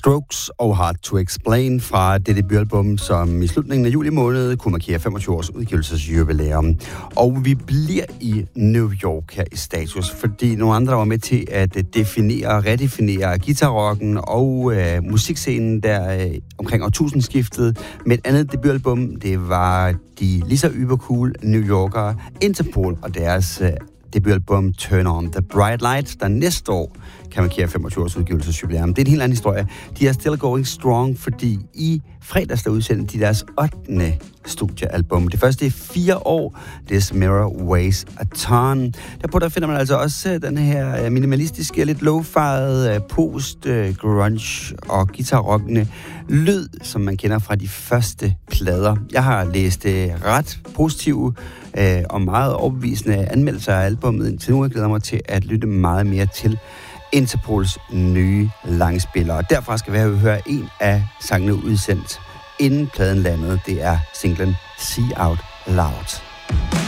Strokes og Hard to Explain fra det debutalbum, som i slutningen af juli måned kunne markere 25 års udgivelsesjubilæum. Og vi bliver i New York her i Status, fordi nogle andre var med til at redefinere guitarrocken og musikscenen der omkring årtusindskiftet med et andet debutalbum. Det var de lige så ybercool New Yorkere Interpol og deres debutalbum Turn On The Bright Light, der næste år kan markere 25 års udgivelsesjubilæum. Det er en helt anden historie. De er still going strong, fordi i fredags der udsendte de deres 8. studiealbum. Det første i 4 år. This Mirror Weighs a Ton. Der finder man altså også den her minimalistiske, lidt low-fi'ede, post-grunge og guitarrockende lyd, som man kender fra de første plader. Jeg har læst ret positive og meget overbevisende anmeldelser af albumet indtil nu. Jeg glæder mig til at lytte meget mere til Interpols nye langspillere. Derfra skal vi høre en af sangene udsendt inden pladen landede. Det er singlen See Out Loud.